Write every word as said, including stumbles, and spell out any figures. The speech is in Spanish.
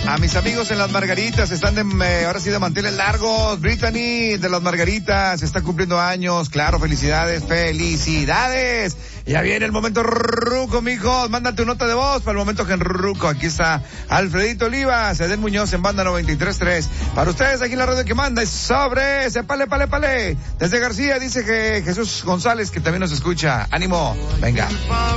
A mis amigos en Las Margaritas, están de, eh, ahora sí de manteles largos. Brittany de Las Margaritas está cumpliendo años. Claro, felicidades, felicidades. Ya viene el momento ruco, mijos. Mándate una nota de voz para el momento genruco. Aquí está Alfredito Olivas, Edén Muñoz en banda noventa y tres punto tres. Para ustedes aquí en la radio que manda es sobre ese pale, pale, pale. Desde García dice que Jesús González que también nos escucha. Ánimo, venga.